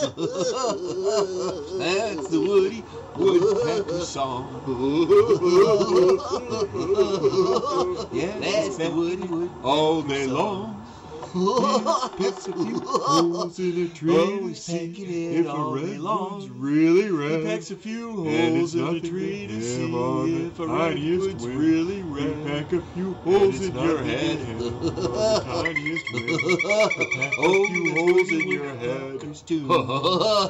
That's the Woody Woodpecker song. Yeah, that's the Woody Woodpecker all day song. long. Picks a few Holes in a tree. Oh, he's taking it If all a day long. redwood's really He red, pecks a few and holes it's in the nothing tree but to see him on the if a tiniest redwood's wind. really you red. peck a few And holes it's in not your the head him on the tiniest wind. Peck a Oh, few there's holes Woody in your head. Woodpeckers too.